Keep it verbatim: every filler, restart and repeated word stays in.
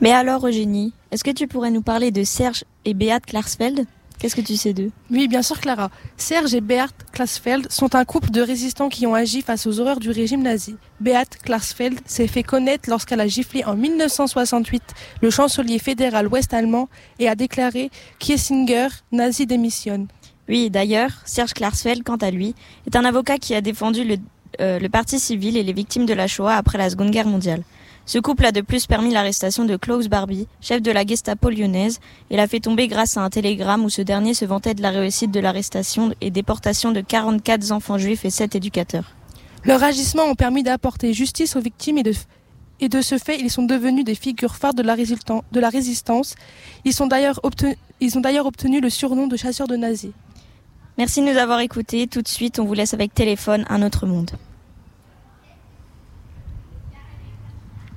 Mais alors Eugénie, est-ce que tu pourrais nous parler de Serge et Beat Klarsfeld ? Qu'est-ce que tu sais d'eux ? Oui, bien sûr Clara. Serge et Beat Klarsfeld sont un couple de résistants qui ont agi face aux horreurs du régime nazi. Beat Klarsfeld s'est fait connaître lorsqu'elle a giflé en dix-neuf cent soixante-huit le chancelier fédéral ouest-allemand et a déclaré « Kiesinger, nazi démissionne ». Oui, d'ailleurs, Serge Klarsfeld, quant à lui, est un avocat qui a défendu le, euh, le parti civil et les victimes de la Shoah après la Seconde Guerre mondiale. Ce couple a de plus permis l'arrestation de Klaus Barbie, chef de la Gestapo lyonnaise, et l'a fait tomber grâce à un télégramme où ce dernier se vantait de la réussite de l'arrestation et déportation de quarante-quatre enfants juifs et sept éducateurs. Leurs agissements ont permis d'apporter justice aux victimes et de, et de ce fait, ils sont devenus des figures phares de la, de la résistance. Ils, sont d'ailleurs obtenu, ils ont d'ailleurs obtenu le surnom de chasseurs de nazis. Merci de nous avoir écoutés. Tout de suite, on vous laisse avec Téléphone, un autre monde.